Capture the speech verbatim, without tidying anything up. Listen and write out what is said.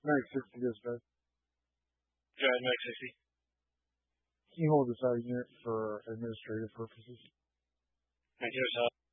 Max sixty dispatch. Drive Max sixty. Can you hold this out unit for administrative purposes? Thank you, sir.